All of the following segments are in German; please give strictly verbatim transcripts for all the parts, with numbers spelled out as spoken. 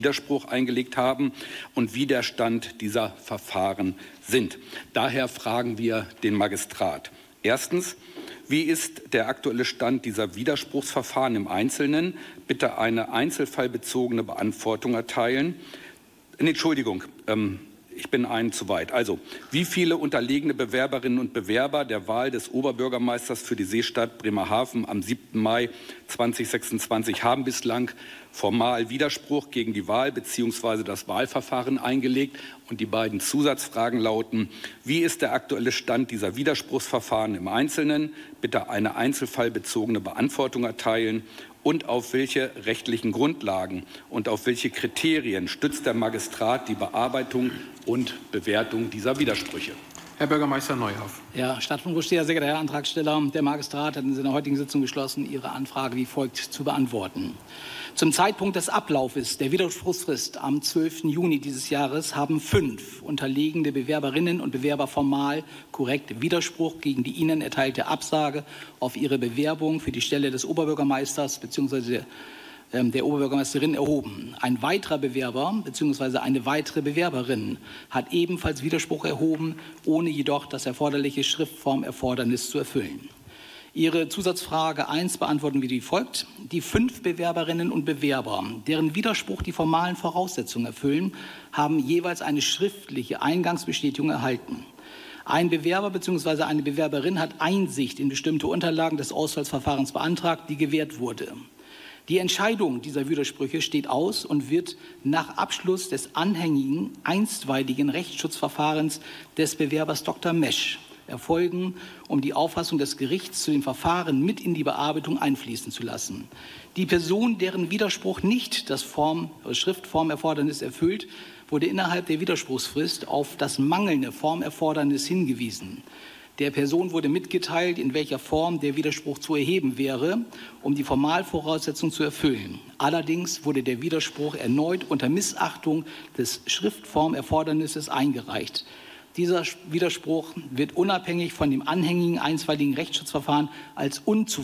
Widerspruch eingelegt haben und wie der Stand dieser Verfahren sind. Daher fragen wir den Magistrat. Erstens, wie ist der aktuelle Stand dieser Widerspruchsverfahren im Einzelnen? Bitte eine einzelfallbezogene Beantwortung erteilen. Entschuldigung, ähm, ich bin einen zu weit. Also, wie viele unterlegene Bewerberinnen und Bewerber der Wahl des Oberbürgermeisters für die Seestadt Bremerhaven am siebten Mai zweitausendsechsundzwanzig haben bislang formal Widerspruch gegen die Wahl bzw. das Wahlverfahren eingelegt? Und die beiden Zusatzfragen lauten: Wie ist der aktuelle Stand dieser Widerspruchsverfahren im Einzelnen? Bitte eine einzelfallbezogene Beantwortung erteilen. Und auf welche rechtlichen Grundlagen und auf welche Kriterien stützt der Magistrat die Bearbeitung und Bewertung dieser Widersprüche? Herr Bürgermeister Neuhoff. Ja, Stadtvorsteher, sehr geehrter Herr Antragsteller, der Magistrat hat in seiner heutigen Sitzung beschlossen, Ihre Anfrage wie folgt zu beantworten. Zum Zeitpunkt des Ablaufes der Widerspruchsfrist am zwölften Juni dieses Jahres haben fünf unterlegene Bewerberinnen und Bewerber formal korrekt Widerspruch gegen die ihnen erteilte Absage auf ihre Bewerbung für die Stelle des Oberbürgermeisters bzw. der Oberbürgermeisterin erhoben. Ein weiterer Bewerber bzw. eine weitere Bewerberin hat ebenfalls Widerspruch erhoben, ohne jedoch das erforderliche Schriftformerfordernis zu erfüllen. Ihre Zusatzfrage eins beantworten wir wie folgt. Die fünf Bewerberinnen und Bewerber, deren Widerspruch die formalen Voraussetzungen erfüllen, haben jeweils eine schriftliche Eingangsbestätigung erhalten. Ein Bewerber bzw. eine Bewerberin hat Einsicht in bestimmte Unterlagen des Auswahlverfahrens beantragt, die gewährt wurde. Die Entscheidung dieser Widersprüche steht aus und wird nach Abschluss des anhängigen einstweiligen Rechtsschutzverfahrens des Bewerbers Doktor Mesch erfolgen, um die Auffassung des Gerichts zu dem Verfahren mit in die Bearbeitung einfließen zu lassen. Die Person, deren Widerspruch nicht das Form, Schriftformerfordernis erfüllt, wurde innerhalb der Widerspruchsfrist auf das mangelnde Formerfordernis hingewiesen. Der Person wurde mitgeteilt, in welcher Form der Widerspruch zu erheben wäre, um die Formalvoraussetzungen zu erfüllen. Allerdings wurde der Widerspruch erneut unter Missachtung des Schriftformerfordernisses eingereicht. Dieser Widerspruch wird unabhängig von dem anhängigen einstweiligen Rechtsschutzverfahren als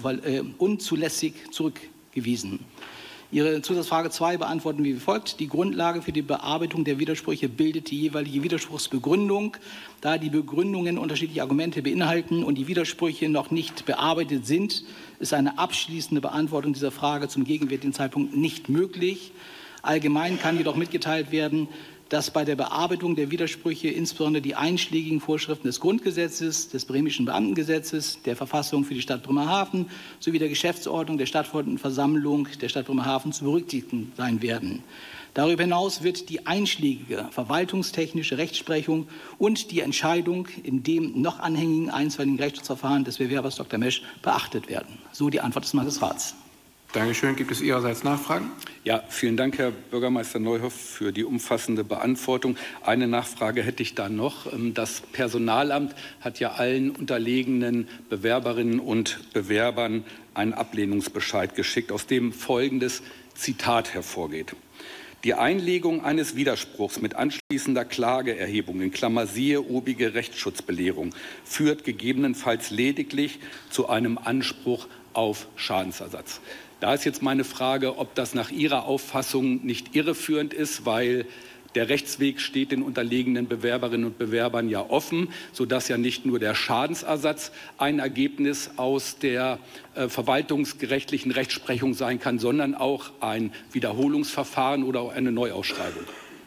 unzulässig zurückgewiesen. Ihre Zusatzfrage zwei beantworten wir wie folgt. Die Grundlage für die Bearbeitung der Widersprüche bildet die jeweilige Widerspruchsbegründung. Da die Begründungen unterschiedliche Argumente beinhalten und die Widersprüche noch nicht bearbeitet sind, ist eine abschließende Beantwortung dieser Frage zum gegenwärtigen Zeitpunkt nicht möglich. Allgemein kann jedoch mitgeteilt werden, dass bei der Bearbeitung der Widersprüche insbesondere die einschlägigen Vorschriften des Grundgesetzes, des Bremischen Beamtengesetzes, der Verfassung für die Stadt Bremerhaven sowie der Geschäftsordnung der Stadtverordnetenversammlung der Stadt Bremerhaven zu berücksichtigen sein werden. Darüber hinaus wird die einschlägige verwaltungstechnische Rechtsprechung und die Entscheidung in dem noch anhängigen einstweiligen Rechtsschutzverfahren des Bewerbers Doktor Mesch beachtet werden. So die Antwort des Magistrats. Dankeschön. Gibt es Ihrerseits Nachfragen? Ja, vielen Dank, Herr Bürgermeister Neuhoff, für die umfassende Beantwortung. Eine Nachfrage hätte ich da noch. Das Personalamt hat ja allen unterlegenen Bewerberinnen und Bewerbern einen Ablehnungsbescheid geschickt, aus dem folgendes Zitat hervorgeht. Die Einlegung eines Widerspruchs mit anschließender Klageerhebung in Klammer siehe obige Rechtsschutzbelehrung führt gegebenenfalls lediglich zu einem Anspruch auf Schadensersatz. Da ist jetzt meine Frage, ob das nach Ihrer Auffassung nicht irreführend ist, weil der Rechtsweg steht den unterlegenen Bewerberinnen und Bewerbern ja offen, sodass ja nicht nur der Schadensersatz ein Ergebnis aus der äh, verwaltungsgerechtlichen Rechtsprechung sein kann, sondern auch ein Wiederholungsverfahren oder auch eine Neuausschreibung.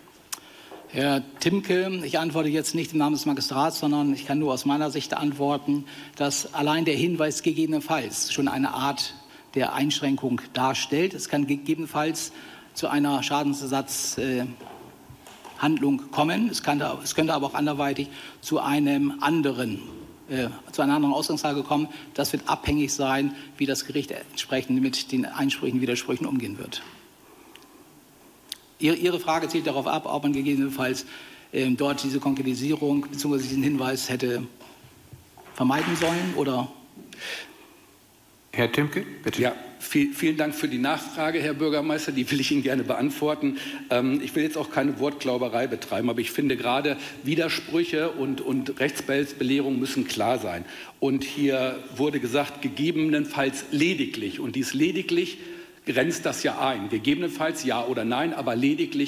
Herr Timke, ich antworte jetzt nicht im Namen des Magistrats, sondern ich kann nur aus meiner Sicht antworten, dass allein der Hinweis gegebenenfalls schon eine Art der Einschränkung darstellt. Es kann gegebenenfalls zu einer Schadensersatzhandlung äh, kommen. Es, kann, es könnte aber auch anderweitig zu einem anderen, äh, zu einer anderen Ausgangslage kommen. Das wird abhängig sein, wie das Gericht entsprechend mit den Einsprüchen, Widersprüchen umgehen wird. Ihre, Ihre Frage zielt darauf ab, ob man gegebenenfalls äh, dort diese Konkretisierung bzw. diesen Hinweis hätte vermeiden sollen oder? Herr Timke, bitte. Ja, viel, vielen Dank für die Nachfrage, Herr Bürgermeister. Die will ich Ihnen gerne beantworten. Ähm, ich will jetzt auch keine Wortglauberei betreiben, aber ich finde gerade Widersprüche und, und Rechtsbelehrung müssen klar sein. Und hier wurde gesagt, gegebenenfalls lediglich. Und dies lediglich grenzt das ja ein. Gegebenenfalls ja oder nein, aber lediglich